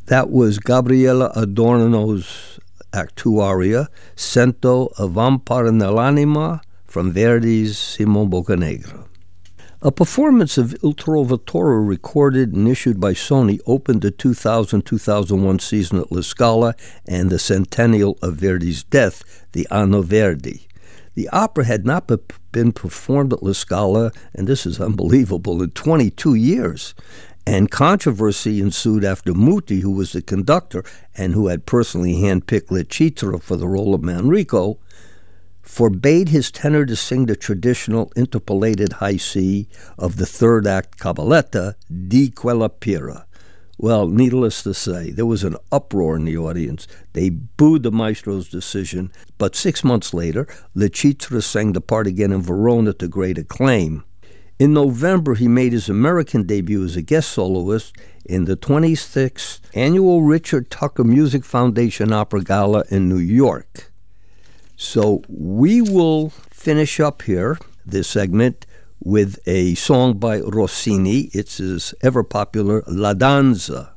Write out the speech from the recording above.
That was Gabriele Adorno's Act 2 aria, Sento a Vampire nell'anima, from Verdi's Simon Boccanegra. A performance of Il Trovatore recorded and issued by Sony opened the 2000-2001 season at La Scala and the centennial of Verdi's death, the Anno Verdi. The opera had not been performed at La Scala, and this is unbelievable, in 22 years. And controversy ensued after Muti, who was the conductor and who had personally handpicked Lecitra for the role of Manrico, forbade his tenor to sing the traditional interpolated high C of the third act cabaletta, Di quella pira. Well, needless to say, there was an uproar in the audience. They booed the maestro's decision, but 6 months later, Lecitra sang the part again in Verona to great acclaim. In November, he made his American debut as a guest soloist in the 26th Annual Richard Tucker Music Foundation Opera Gala in New York. So we will finish up here, this segment, with a song by Rossini. It's his ever-popular La Danza.